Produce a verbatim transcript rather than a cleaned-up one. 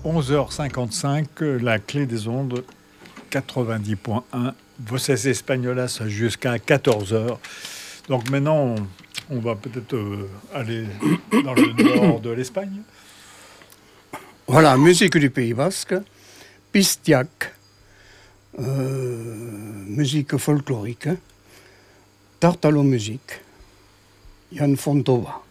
onze heures cinquante-cinq, la clé des ondes quatre-vingt-dix point un. Voces Espagnolas jusqu'à quatorze heures. Donc maintenant, on, on va peut-être euh, aller dans le nord de l'Espagne. Voilà, musique du Pays Basque, Pistiak, euh, musique folklorique, Tartalo musique, Yann Fontova.